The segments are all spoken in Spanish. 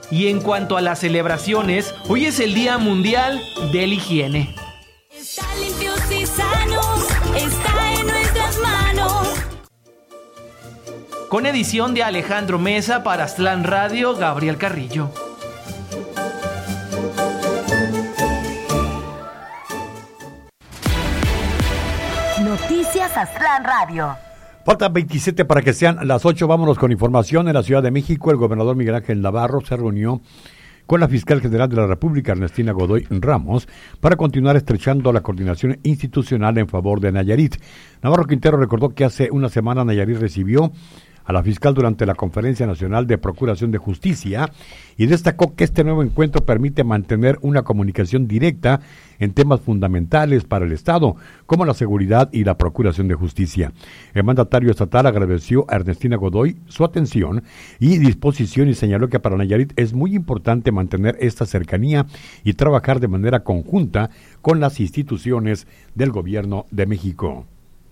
Y en cuanto a las celebraciones, hoy es el Día Mundial de la Higiene. Está limpios y sanos, está en nuestras manos. Con edición de Alejandro Mesa para Aztlán Radio, Gabriel Carrillo. Noticias Aztlán Radio. Faltan 27 para que sean las 8. Vámonos con información. En la Ciudad de México, el gobernador Miguel Ángel Navarro se reunió con la fiscal general de la República, Ernestina Godoy Ramos, para continuar estrechando la coordinación institucional en favor de Nayarit. Navarro Quintero recordó que hace una semana Nayarit recibió a la fiscal durante la Conferencia Nacional de Procuración de Justicia y destacó que este nuevo encuentro permite mantener una comunicación directa en temas fundamentales para el Estado, como la seguridad y la procuración de justicia. El mandatario estatal agradeció a Ernestina Godoy su atención y disposición y señaló que para Nayarit es muy importante mantener esta cercanía y trabajar de manera conjunta con las instituciones del Gobierno de México.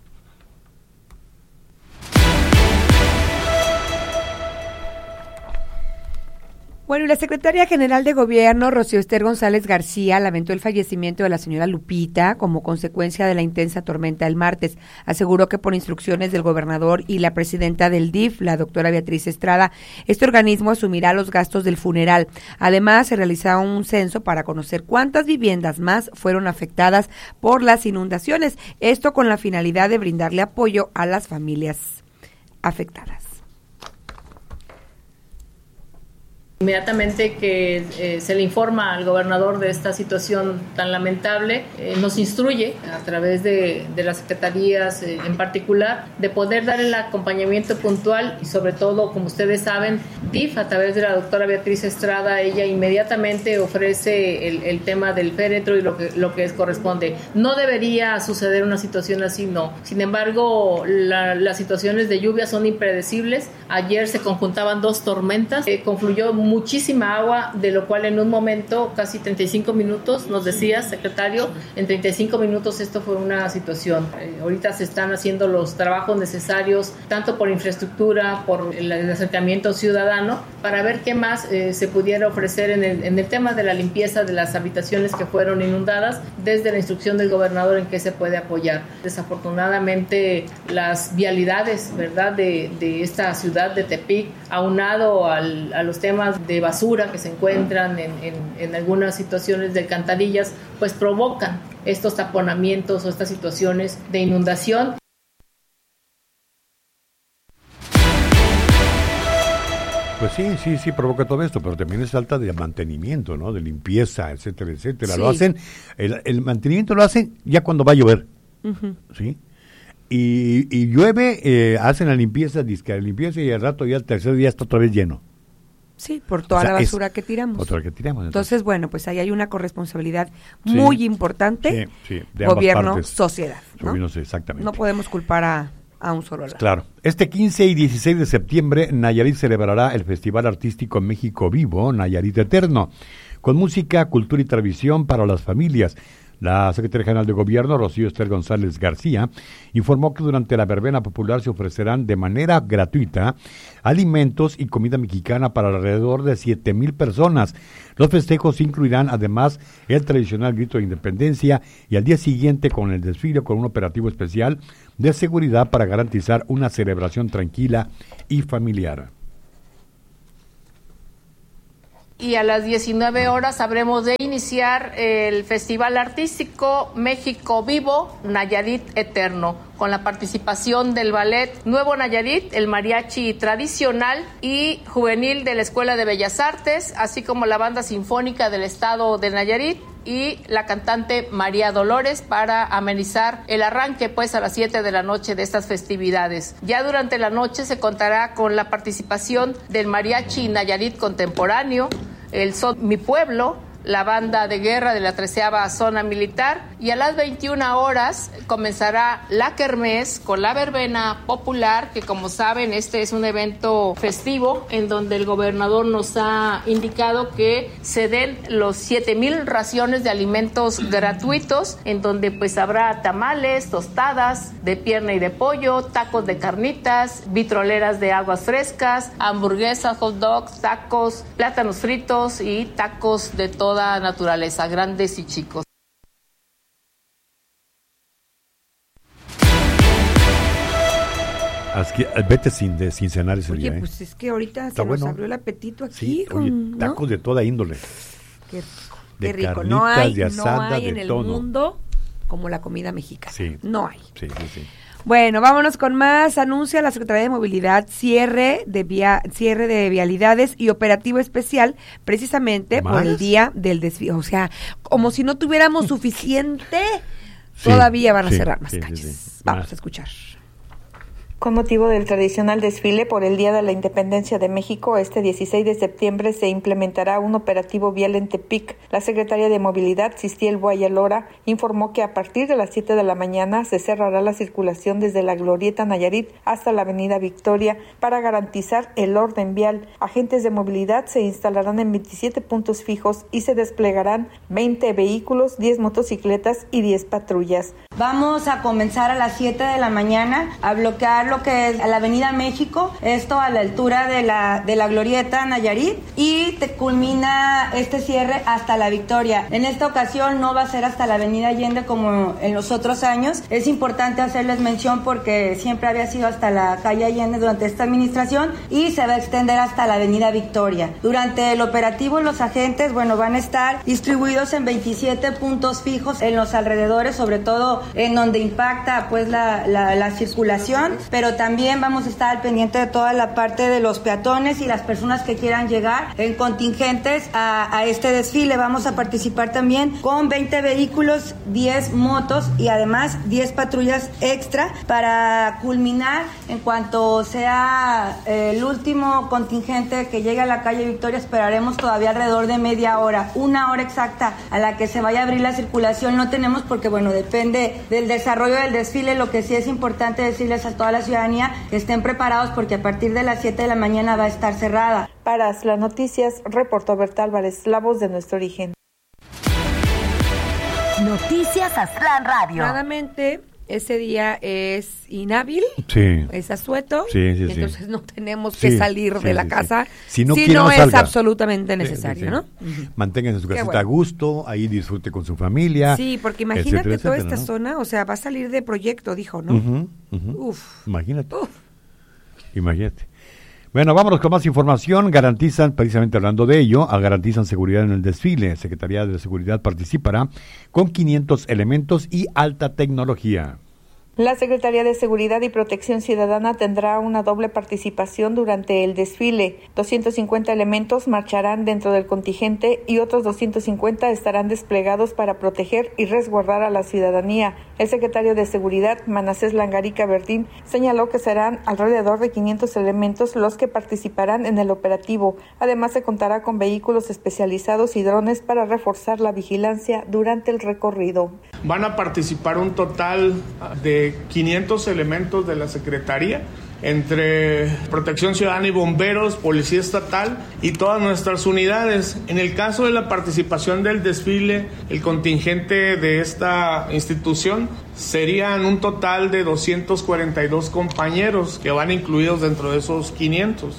Bueno, y la secretaria general de Gobierno, Rocío Ester González García, lamentó el fallecimiento de la señora Lupita como consecuencia de la intensa tormenta del martes. Aseguró que por instrucciones del gobernador y la presidenta del DIF, la doctora Beatriz Estrada, este organismo asumirá los gastos del funeral. Además, se realizará un censo para conocer cuántas viviendas más fueron afectadas por las inundaciones. Esto con la finalidad de brindarle apoyo a las familias afectadas. Inmediatamente que se le informa al gobernador de esta situación tan lamentable, nos instruye a través de las secretarías en particular de poder dar el acompañamiento puntual y sobre todo, como ustedes saben, DIF a través de la doctora Beatriz Estrada, ella inmediatamente ofrece el tema del féretro y lo que corresponde. No debería suceder una situación así, no. Sin embargo, las situaciones de lluvia son impredecibles. Ayer se conjuntaban dos tormentas, confluyó muchísima agua, de lo cual en un momento, casi 35 minutos, nos decía, secretario, en 35 minutos esto fue una situación. Ahorita se están haciendo los trabajos necesarios, tanto por infraestructura, por el acercamiento ciudadano, para ver qué más se pudiera ofrecer en el tema de la limpieza de las habitaciones que fueron inundadas, desde la instrucción del gobernador en qué se puede apoyar. Desafortunadamente, las vialidades, ¿verdad?, de esta ciudad de Tepic, aunado a los temas de basura que se encuentran en algunas situaciones de alcantarillas, pues provocan estos taponamientos o estas situaciones de inundación. Pues sí, provoca todo esto, pero también es falta de mantenimiento, ¿no? De limpieza, etcétera, etcétera. Sí. Lo hacen, el mantenimiento lo hacen ya cuando va a llover, ¿sí? Y llueve, hacen la limpieza, y al rato ya el tercer día está otra vez lleno. Sí, por toda la basura que tiramos. Entonces, bueno, pues ahí hay una corresponsabilidad muy importante, de gobierno, partes. Sociedad, ¿no? Exactamente. No podemos culpar a un solo lado. Claro. Este 15 y 16 de septiembre, Nayarit celebrará el Festival Artístico México Vivo, Nayarit Eterno, con música, cultura y tradición para las familias. La secretaria general de Gobierno, Rocío Ester González García, informó que durante la verbena popular se ofrecerán de manera gratuita alimentos y comida mexicana para alrededor de 7,000 personas. Los festejos incluirán además el tradicional grito de independencia y al día siguiente con el desfile con un operativo especial de seguridad para garantizar una celebración tranquila y familiar. Y a las 19 horas habremos de iniciar el Festival Artístico México Vivo, Nayarit Eterno, con la participación del Ballet Nuevo Nayarit, el mariachi tradicional y juvenil de la Escuela de Bellas Artes, así como la Banda Sinfónica del Estado de Nayarit y la cantante María Dolores para amenizar el arranque pues a las 7 de la noche de estas festividades. Ya durante la noche se contará con la participación del Mariachi Nayarit Contemporáneo, el Son Mi Pueblo, la Banda de Guerra de la 13ª Zona Militar y a las 21 horas comenzará la kermés con la verbena popular, que como saben este es un evento festivo en donde el gobernador nos ha indicado que se den los 7,000 raciones de alimentos gratuitos, en donde pues habrá tamales, tostadas de pierna y de pollo, tacos de carnitas, vitroleras de aguas frescas, hamburguesas, hot dogs, tacos, plátanos fritos y tacos de toda naturaleza, grandes y chicos. Vete sin cenar ese día. Oye, pues es que ahorita está se bueno. nos abrió el apetito aquí. Sí, oye, tacos de toda índole. Qué De rico. carnitas, No hay, de asada, no hay de en el todo. mundo como la comida mexicana. Sí. No hay. Sí. Bueno, vámonos con más. Anuncia la Secretaría de Movilidad cierre de vialidades y operativo especial precisamente por el día del desfile. O sea, como si no tuviéramos suficiente, todavía van a cerrar más calles. Sí. Vamos a escuchar. Con motivo del tradicional desfile por el Día de la Independencia de México, este 16 de septiembre se implementará un operativo vial en Tepic. La Secretaría de Movilidad, Cistiel Guayalora, informó que a partir de las 7 de la mañana se cerrará la circulación desde la Glorieta Nayarit hasta la Avenida Victoria para garantizar el orden vial. Agentes de movilidad se instalarán en 27 puntos fijos y se desplegarán 20 vehículos, 10 motocicletas y 10 patrullas. Vamos a comenzar a las 7 de la mañana a bloquear lo que es la Avenida México, esto a la altura de la Glorieta Nayarit, y culmina este cierre hasta la Victoria. En esta ocasión no va a ser hasta la Avenida Allende como en los otros años. Es importante hacerles mención porque siempre había sido hasta la calle Allende durante esta administración y se va a extender hasta la Avenida Victoria. Durante el operativo los agentes, van a estar distribuidos en 27 puntos fijos en los alrededores, sobre todo en donde impacta pues la circulación, pero también vamos a estar al pendiente de toda la parte de los peatones y las personas que quieran llegar en contingentes a este desfile. Vamos a participar también con 20 vehículos, 10 motos y además 10 patrullas extra para culminar en cuanto sea el último contingente que llegue a la calle Victoria. Esperaremos todavía alrededor de media hora, 1 hora exacta a la que se vaya a abrir la circulación. No tenemos porque depende del desarrollo del desfile. Lo que sí es importante decirles a toda la ciudadanía que estén preparados porque a partir de las 7 de la mañana va a estar cerrada. Para Aslan Noticias, reportó Berta Álvarez, la voz de nuestro origen. Noticias Aslan Radio. Claramente, ese día es inhábil, es asueto, entonces no tenemos que salir de la casa si no es absolutamente necesario, ¿no? Manténganse en su casita a gusto, ahí disfrute con su familia. Sí, porque imagínate toda esta zona, o sea, va a salir de proyecto, dijo, ¿no? Imagínate. Imagínate. Bueno, vámonos con más información. Garantizan, precisamente hablando de ello, garantizan seguridad en el desfile. Secretaría de Seguridad participará con 500 elementos y alta tecnología. La Secretaría de Seguridad y Protección Ciudadana tendrá una doble participación durante el desfile. 250 elementos marcharán dentro del contingente y otros 250 estarán desplegados para proteger y resguardar a la ciudadanía. El secretario de Seguridad, Manasés Langarica Verdín, señaló que serán alrededor de 500 elementos los que participarán en el operativo. Además, se contará con vehículos especializados y drones para reforzar la vigilancia durante el recorrido. Van a participar un total de 500 elementos de la Secretaría, entre Protección Ciudadana y Bomberos, Policía Estatal y todas nuestras unidades. En el caso de la participación del desfile, el contingente de esta institución serían un total de 242 compañeros que van incluidos dentro de esos 500.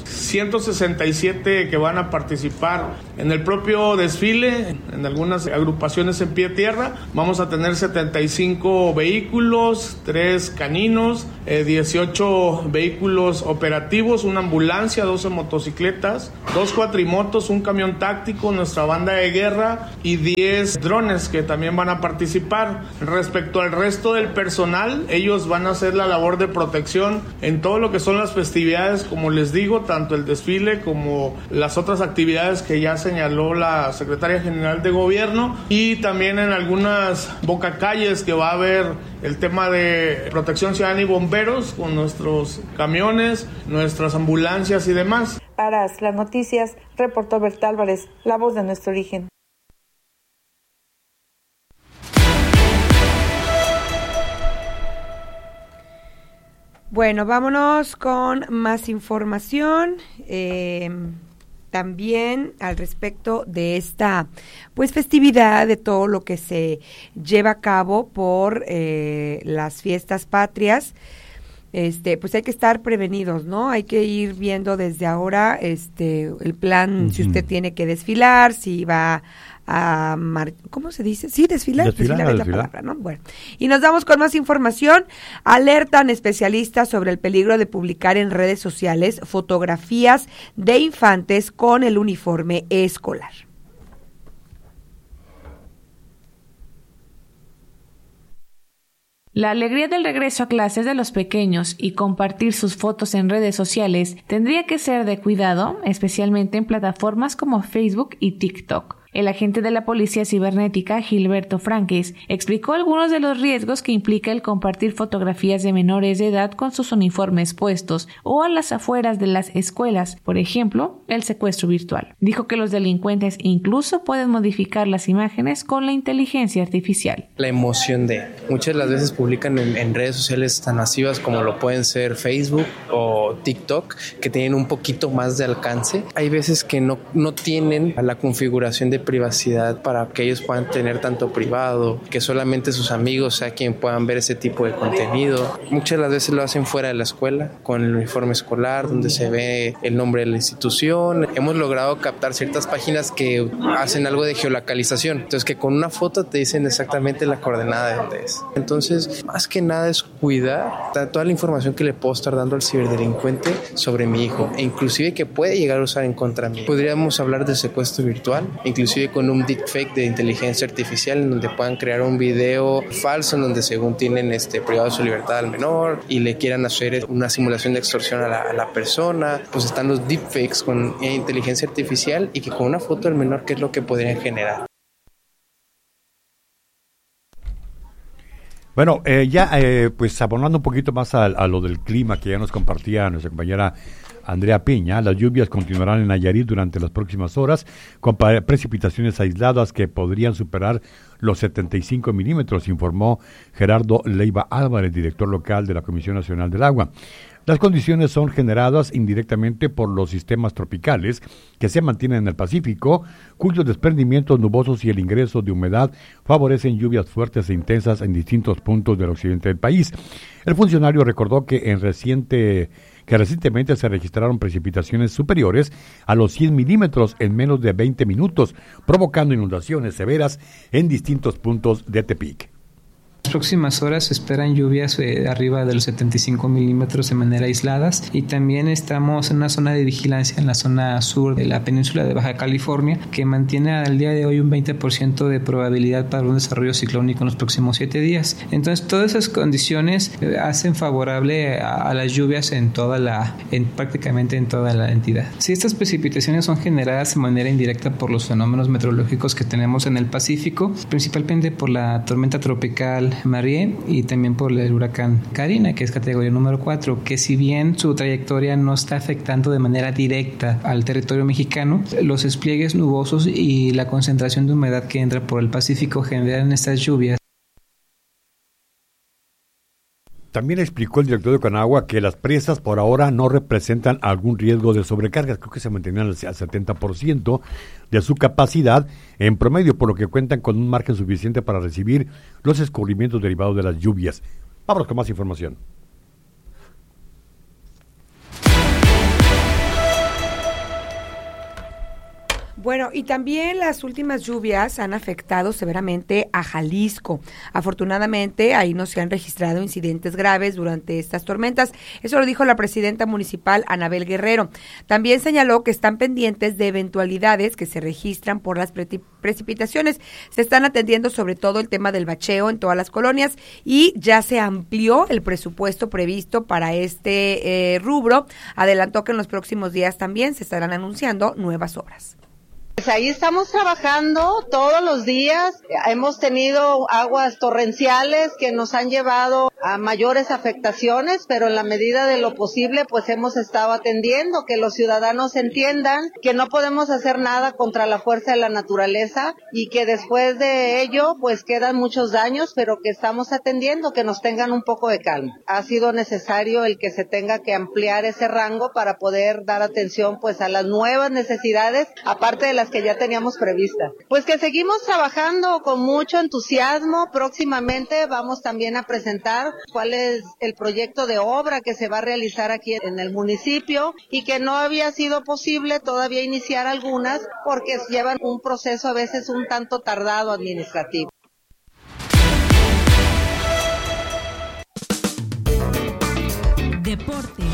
167 que van a participar en el propio desfile, en algunas agrupaciones en pie tierra. Vamos a tener 75 vehículos, 3 caninos, 18 vehículos operativos, una ambulancia, 12 motocicletas, 2 cuatrimotos, un camión táctico, nuestra banda de guerra y 10 drones que también van a participar. Respecto al resto del personal, ellos van a hacer la labor de protección en todo lo que son las festividades, como les digo, tanto el desfile como las otras actividades que ya señaló la Secretaria General de Gobierno, y también en algunas bocacalles que va a haber el tema de Protección Ciudadana y Bomberos con nuestros camiones, nuestras ambulancias y demás. Para las noticias, reportó Berta Álvarez, la voz de nuestro origen. Bueno, vámonos con más información. También al respecto de esta festividad, de todo lo que se lleva a cabo por las fiestas patrias. Pues hay que estar prevenidos, ¿no? Hay que ir viendo desde ahora el plan, si usted tiene que desfilar, si va a ¿cómo se dice? Sí, desfilar es la palabra, ¿no? Bueno, y nos vamos con más información. Alertan especialistas sobre el peligro de publicar en redes sociales fotografías de infantes con el uniforme escolar. La alegría del regreso a clases de los pequeños y compartir sus fotos en redes sociales tendría que ser de cuidado, especialmente en plataformas como Facebook y TikTok. El agente de la Policía Cibernética, Gilberto Franques, explicó algunos de los riesgos que implica el compartir fotografías de menores de edad con sus uniformes puestos o a las afueras de las escuelas, por ejemplo, el secuestro virtual. Dijo que los delincuentes incluso pueden modificar las imágenes con la inteligencia artificial. La emoción muchas de las veces publican en redes sociales tan masivas como lo pueden ser Facebook o TikTok, que tienen un poquito más de alcance. Hay veces que no tienen la configuración de privacidad para que ellos puedan tener tanto privado, que solamente sus amigos sea quien puedan ver ese tipo de contenido. Muchas de las veces lo hacen fuera de la escuela, con el uniforme escolar, donde se ve el nombre de la institución. Hemos logrado captar ciertas páginas que hacen algo de geolocalización, entonces que con una foto te dicen exactamente la coordenada de dónde es. Entonces, más que nada es cuidar toda la información que le puedo estar dando al ciberdelincuente sobre mi hijo, e inclusive que puede llegar a usar en contra mí. Podríamos hablar de secuestro virtual, inclusive con un deepfake de inteligencia artificial en donde puedan crear un video falso en donde según tienen privado su libertad al menor y le quieran hacer una simulación de extorsión a la persona. Pues están los deepfakes con inteligencia artificial y que con una foto del menor, ¿qué es lo que podrían generar? Bueno, pues abonando un poquito más a lo del clima que ya nos compartía nuestra compañera Andrea Piña, las lluvias continuarán en Nayarit durante las próximas horas con precipitaciones aisladas que podrían superar los 75 milímetros, informó Gerardo Leiva Álvarez, director local de la Comisión Nacional del Agua. Las condiciones son generadas indirectamente por los sistemas tropicales que se mantienen en el Pacífico, cuyos desprendimientos nubosos y el ingreso de humedad favorecen lluvias fuertes e intensas en distintos puntos del occidente del país. El funcionario recordó que recientemente se registraron precipitaciones superiores a los 100 milímetros en menos de 20 minutos, provocando inundaciones severas en distintos puntos de Tepic. En las próximas horas se esperan lluvias arriba de los 75 milímetros de manera aisladas, y también estamos en una zona de vigilancia en la zona sur de la península de Baja California que mantiene al día de hoy un 20% de probabilidad para un desarrollo ciclónico en los próximos 7 días. Entonces todas esas condiciones hacen favorable a las lluvias prácticamente en toda la entidad. Si estas precipitaciones son generadas de manera indirecta por los fenómenos meteorológicos que tenemos en el Pacífico, principalmente por la tormenta tropical Marie y también por el huracán Karina, que es categoría número 4, que si bien su trayectoria no está afectando de manera directa al territorio mexicano, los despliegues nubosos y la concentración de humedad que entra por el Pacífico generan estas lluvias. También explicó el director de Conagua que las presas por ahora no representan algún riesgo de sobrecargas, creo que se mantenían al 70% de su capacidad en promedio, por lo que cuentan con un margen suficiente para recibir los escurrimientos derivados de las lluvias. Vámonos con más información. Bueno, y también las últimas lluvias han afectado severamente a Jalisco. Afortunadamente, ahí no se han registrado incidentes graves durante estas tormentas. Eso lo dijo la presidenta municipal, Anabel Guerrero. También señaló que están pendientes de eventualidades que se registran por las precipitaciones. Se están atendiendo sobre todo el tema del bacheo en todas las colonias y ya se amplió el presupuesto previsto para este rubro. Adelantó que en los próximos días también se estarán anunciando nuevas obras. Pues ahí estamos trabajando todos los días. Hemos tenido aguas torrenciales que nos han llevado a mayores afectaciones, pero en la medida de lo posible pues hemos estado atendiendo, que los ciudadanos entiendan que no podemos hacer nada contra la fuerza de la naturaleza y que después de ello pues quedan muchos daños, pero que estamos atendiendo, que nos tengan un poco de calma. Ha sido necesario el que se tenga que ampliar ese rango para poder dar atención pues a las nuevas necesidades, aparte de las que ya teníamos previstas. Pues que seguimos trabajando con mucho entusiasmo. Próximamente vamos también a presentar cuál es el proyecto de obra que se va a realizar aquí en el municipio y que no había sido posible todavía iniciar algunas porque llevan un proceso a veces un tanto tardado administrativo. Deportes.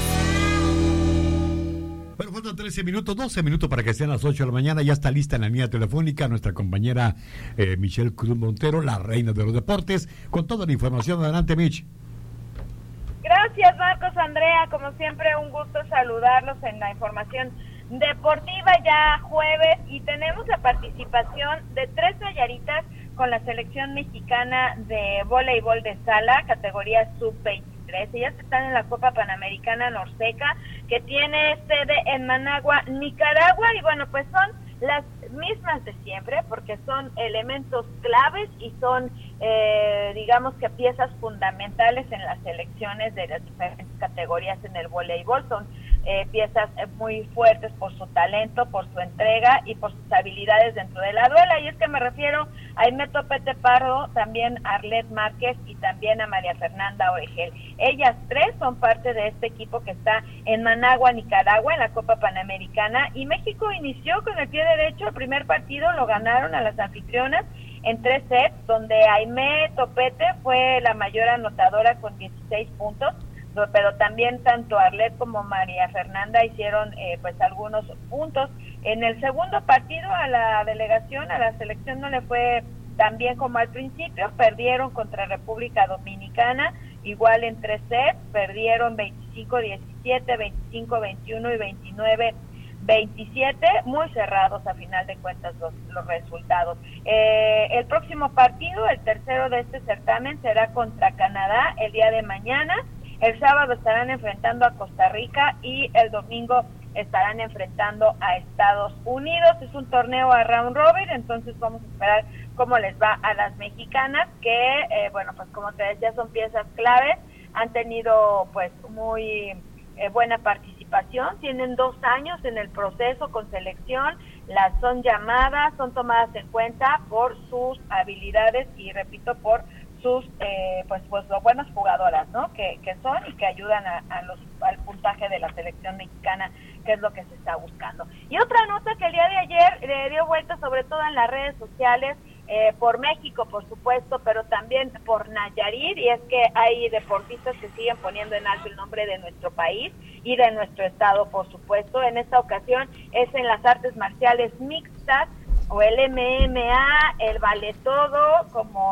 Bueno, faltan 13 minutos, 12 minutos para que sean las 8 de la mañana. Ya está lista en la línea telefónica nuestra compañera Michelle Cruz Montero, la reina de los deportes, con toda la información. Adelante, Mich. Gracias, Marcos, Andrea. Como siempre, un gusto saludarlos en la información deportiva ya jueves. Y tenemos la participación de 3 nayaritas con la selección mexicana de voleibol de sala, categoría sub-23. Ellas están en la Copa Panamericana Norseca, que tiene sede en Managua, Nicaragua, y bueno, pues son las mismas de siempre, porque son elementos claves y son, digamos que piezas fundamentales en las selecciones de las diferentes categorías en el voleibol. Son piezas muy fuertes por su talento, por su entrega y por sus habilidades dentro de la duela, y es que me refiero a Aimé Topete Pardo, también a Arlet Márquez y también a María Fernanda Oregel. Ellas 3 son parte de este equipo que está en Managua, Nicaragua, en la Copa Panamericana, y México inició con el pie derecho. El primer partido lo ganaron a las anfitrionas en 3 sets, donde Aimé Topete fue la mayor anotadora con 16 puntos, pero también tanto Arlet como María Fernanda hicieron pues algunos puntos. En el segundo partido a la delegación, a la selección no le fue tan bien como al principio, perdieron contra República Dominicana, igual en 3 sets, perdieron 25-17, 25-21 y 29-27, muy cerrados a final de cuentas los resultados. El próximo partido, el tercero de este certamen, será contra Canadá el día de mañana. El sábado estarán enfrentando a Costa Rica y el domingo estarán enfrentando a Estados Unidos. Es un torneo a round robin, entonces vamos a esperar cómo les va a las mexicanas, que bueno, pues como te decía, son piezas claves, han tenido pues muy buena participación, tienen 2 años en el proceso con selección, las son llamadas, son tomadas en cuenta por sus habilidades y repito, por sus pues lo buenas jugadoras, ¿no? que son y que ayudan al puntaje de la selección mexicana, que es lo que se está buscando. Y otra nota que el día de ayer le dio vuelta sobre todo en las redes sociales, por México, por supuesto, pero también por Nayarit, y es que hay deportistas que siguen poniendo en alto el nombre de nuestro país y de nuestro estado, por supuesto. En esta ocasión es en las artes marciales mixtas, o el MMA, el vale todo, como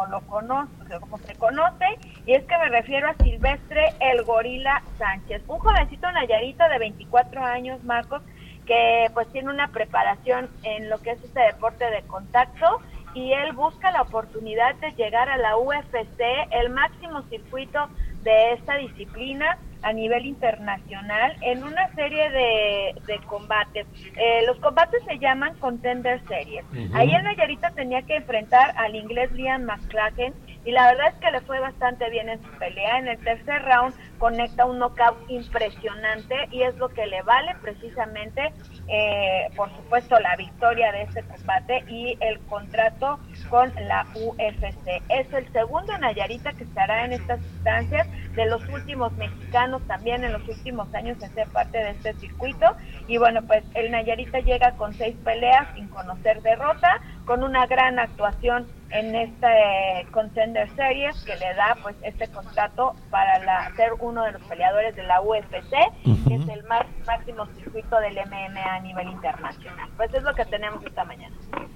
se conoce, y es que me refiero a Silvestre el Gorila Sánchez, un jovencito nayarita de 24 años, Marcos, que pues tiene una preparación en lo que es este deporte de contacto, y él busca la oportunidad de llegar a la UFC, el máximo circuito de esta disciplina a nivel internacional, en una serie de combates. Los combates se llaman Contender Series. Ahí el Nayarita tenía que enfrentar al inglés Liam McClacken, y la verdad es que le fue bastante bien en su pelea. En el tercer round conecta un knockout impresionante, y es lo que le vale precisamente, por supuesto, la victoria de este combate y el contrato con la UFC. Es el segundo Nayarita que estará en estas instancias, de los últimos mexicanos también en los últimos años en ser parte de este circuito. Y bueno, pues el Nayarita llega con 6 peleas sin conocer derrota, con una gran actuación en este Contender Series, que le da pues este contrato para ser uno de los peleadores de la UFC, que es el máximo circuito del MMA a nivel internacional. Pues es lo que tenemos esta mañana.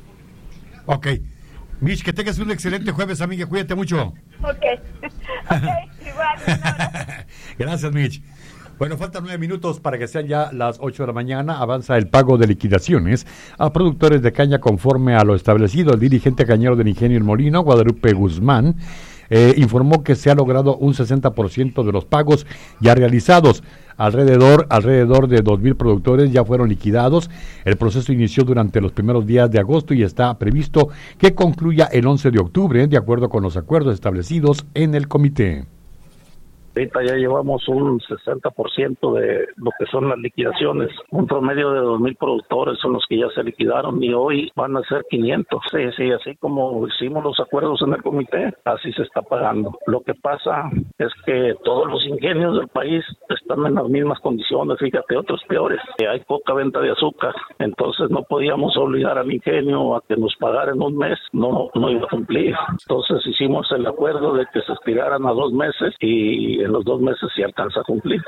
Ok. Mitch, que tengas un excelente jueves, amiga. Cuídate mucho. Ok, igual. Gracias, Mitch. Bueno, faltan 9 minutos para que sean ya las 8 de la mañana. Avanza el pago de liquidaciones a productores de caña conforme a lo establecido. El dirigente cañero del Ingenio El Molino, Guadalupe Guzmán, informó que se ha logrado un 60% de los pagos ya realizados. Alrededor de 2,000 productores ya fueron liquidados. El proceso inició durante los primeros días de agosto y está previsto que concluya el 11 de octubre, de acuerdo con los acuerdos establecidos en el comité. Ahorita ya llevamos un 60% de lo que son las liquidaciones. Un promedio de 2,000 productores son los que ya se liquidaron y hoy van a ser 500. Sí, así como hicimos los acuerdos en el comité, así se está pagando. Lo que pasa es que todos los ingenios del país están en las mismas condiciones, fíjate, otros peores. Hay poca venta de azúcar, entonces no podíamos obligar al ingenio a que nos pagara en un mes, no iba a cumplir. Entonces hicimos el acuerdo de que se estiraran a 2 meses y en los 2 meses sí alcanza a cumplir.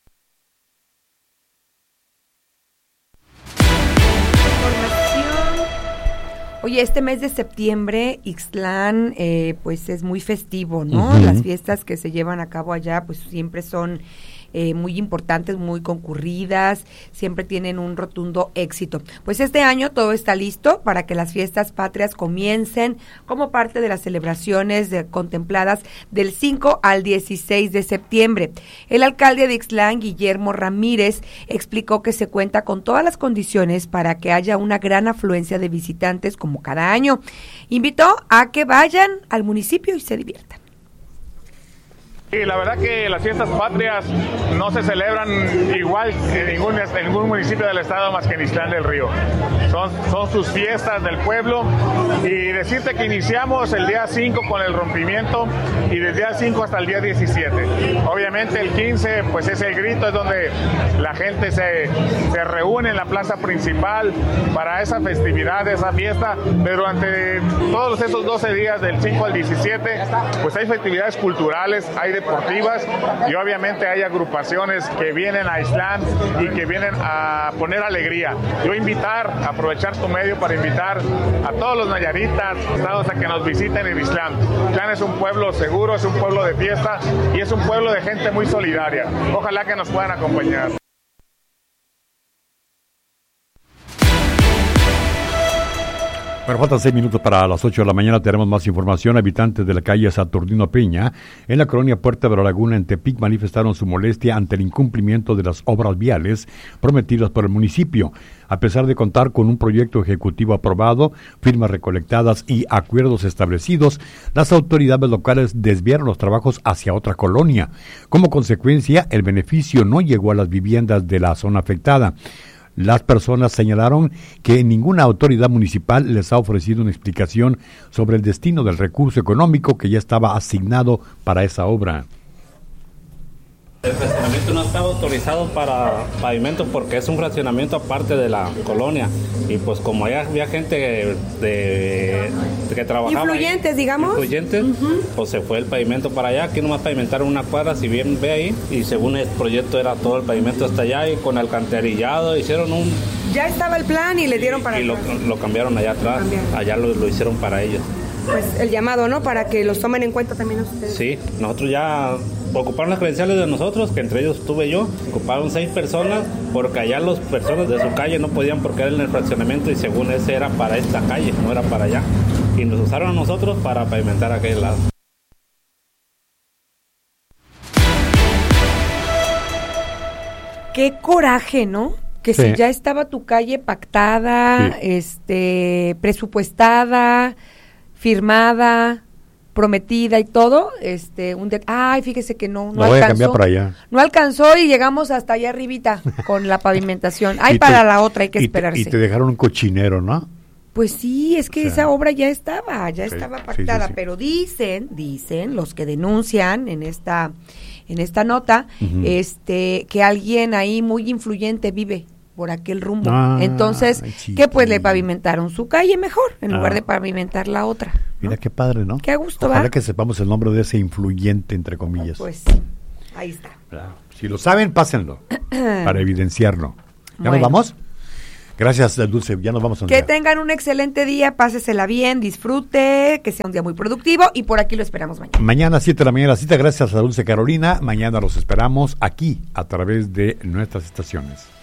Oye, este mes de septiembre, Ixtlán, pues es muy festivo, ¿no? Uh-huh. Las fiestas que se llevan a cabo allá, pues siempre son muy importantes, muy concurridas, siempre tienen un rotundo éxito. Pues este año todo está listo para que las fiestas patrias comiencen como parte de las celebraciones contempladas del 5 al 16 de septiembre. El alcalde de Ixtlán, Guillermo Ramírez, explicó que se cuenta con todas las condiciones para que haya una gran afluencia de visitantes como cada año. Invitó a que vayan al municipio y se diviertan. Sí, la verdad que las fiestas patrias no se celebran igual en ningún municipio del estado más que en Ixtlán del Río. Son sus fiestas del pueblo y decirte que iniciamos el día 5 con el rompimiento y desde el día 5 hasta el día 17. Obviamente el 15 pues es el grito, es donde la gente se reúne en la plaza principal para esa festividad, esa fiesta, pero durante todos esos 12 días del 5 al 17 pues hay festividades culturales, hay deportivas y obviamente hay agrupaciones que vienen a Ixtlán y que vienen a poner alegría. Yo aprovechar tu medio para invitar a todos los nayaritas a que nos visiten en Ixtlán. Ixtlán es un pueblo seguro, es un pueblo de fiesta y es un pueblo de gente muy solidaria. Ojalá que nos puedan acompañar. Bueno, faltan 6 minutos para las 8 de la mañana. Tenemos más información. Habitantes de la calle Saturnino Peña, en la colonia Puerta de la Laguna, en Tepic, manifestaron su molestia ante el incumplimiento de las obras viales prometidas por el municipio. A pesar de contar con un proyecto ejecutivo aprobado, firmas recolectadas y acuerdos establecidos, las autoridades locales desviaron los trabajos hacia otra colonia. Como consecuencia, el beneficio no llegó a las viviendas de la zona afectada. Las personas señalaron que ninguna autoridad municipal les ha ofrecido una explicación sobre el destino del recurso económico que ya estaba asignado para esa obra. El fraccionamiento no estaba autorizado para pavimento porque es un fraccionamiento aparte de la colonia y pues como ya había gente que trabajaba influyentes, ahí, digamos, pues se fue el pavimento para allá. Aquí nomás pavimentaron una cuadra, si bien ve ahí, y según el proyecto era todo el pavimento hasta allá y con alcantarillado hicieron ya estaba el plan y le dieron para y lo cambiaron allá atrás, allá lo hicieron para ellos. Pues el llamado, ¿no? Para que los tomen en cuenta también ustedes. Sí, nosotros ya ocuparon las credenciales de nosotros, que entre ellos estuve yo, ocuparon 6 personas, porque allá las personas de su calle no podían porque era en el fraccionamiento y según ese era para esta calle, no era para allá. Y nos usaron a nosotros para pavimentar aquel lado. Qué coraje, ¿no? Que sí. Si ya estaba tu calle pactada, presupuestada, firmada, prometida y todo, fíjese que no voy a cambiar para allá. No alcanzó y llegamos hasta allá arribita con la pavimentación. Para la otra hay que esperarse. Y te dejaron un cochinero, ¿no? Pues sí, es que esa obra ya estaba pactada, sí. Pero dicen los que denuncian en esta nota, que alguien ahí muy influyente vive por aquel rumbo. Entonces, que pues le pavimentaron su calle mejor, en lugar de pavimentar la otra, ¿no? Mira qué padre, ¿no? Qué a gusto, Ojalá que sepamos el nombre de ese influyente, entre comillas. Pues sí, ahí está. Si lo saben, pásenlo, para evidenciarlo. ¿Ya Bueno. nos vamos? Gracias, Dulce. Ya nos vamos a Que tengan un excelente día, pásesela bien, disfrute, que sea un día muy productivo y por aquí lo esperamos mañana. Mañana 7 de la mañana, cita. Gracias a Dulce Carolina. Mañana los esperamos aquí a través de nuestras estaciones.